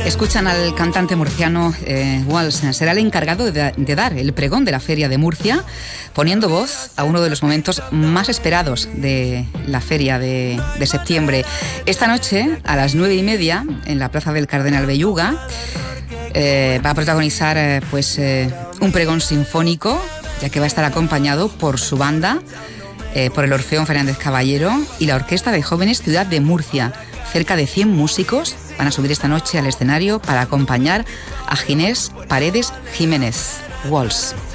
Escuchan al cantante murciano Walls. Será el encargado de dar el pregón de la Feria de Murcia, poniendo voz a uno de los momentos más esperados de la Feria de septiembre. Esta noche, a las 9:30, en la Plaza del Cardenal Belluga, va a protagonizar un pregón sinfónico, ya que va a estar acompañado por su banda, por el Orfeón Fernández Caballero y la Orquesta de Jóvenes Ciudad de Murcia. Cerca de 100 músicos van a subir esta noche al escenario para acompañar a Ginés Paredes Jiménez. Walls.